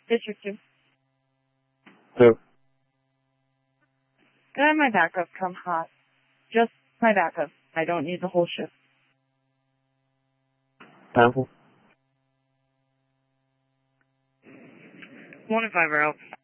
District 2. Who? Can I have my backup come hot? Just my backup. I don't need the whole shift. Powerful. 1 and 5 are out.